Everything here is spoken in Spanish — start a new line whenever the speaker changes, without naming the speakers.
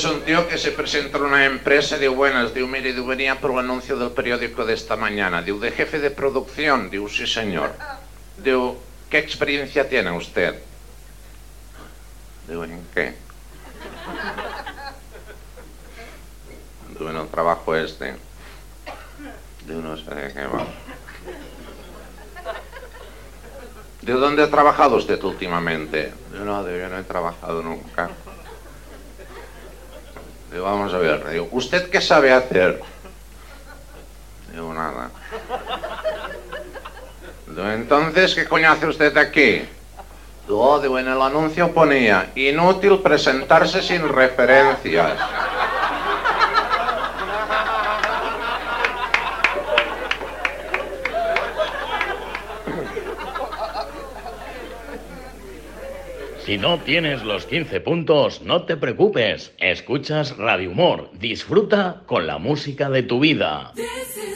es un tío que se presenta en una empresa, diu, buenas, diu, mire, diu, venía por el anuncio del periódico de esta mañana, diu, de jefe de producción, diu, sí señor. Diu, ¿qué experiencia tiene usted? Diu, ¿en qué? Diu, en el trabajo este. Diu, no sé de qué va. Diu, ¿dónde ha trabajado usted últimamente? Diu, no, diu, yo no he trabajado nunca. Digo, vamos a ver, digo, ¿usted qué sabe hacer? Digo, nada. Digo, entonces, ¿qué coño hace usted aquí? Digo, en el anuncio ponía, inútil presentarse sin referencias.
Si no tienes los 15 puntos, no te preocupes. Escuchas Radio Humor. Disfruta con la música de tu vida.